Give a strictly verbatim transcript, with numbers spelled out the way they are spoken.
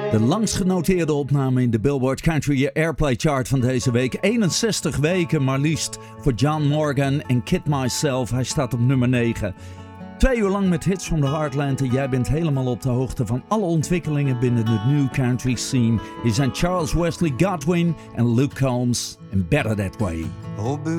De langst genoteerde opname in de Billboard Country Airplay Chart van deze week. eenenzestig weken maar liefst voor John Morgan en Kid Myself. Hij staat op nummer negen. Twee uur lang met hits from the Heartland en jij bent helemaal op de hoogte van alle ontwikkelingen binnen de new country scene. Hier zijn Charles Wesley Godwin en Luke Combs en Better That Way. Oh,